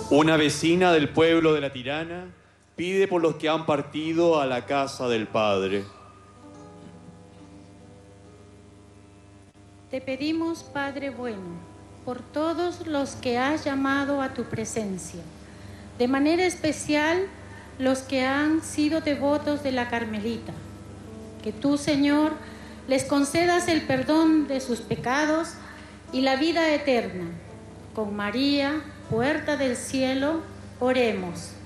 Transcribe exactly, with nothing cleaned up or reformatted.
Una vecina del pueblo de La Tirana pide por los que han partido a la casa del Padre. Te pedimos, Padre bueno, por todos los que has llamado a tu presencia, de manera especial los que han sido devotos de la Carmelita, que tú, Señor, les concedas el perdón de sus pecados y la vida eterna. Con María, puerta del cielo, oremos.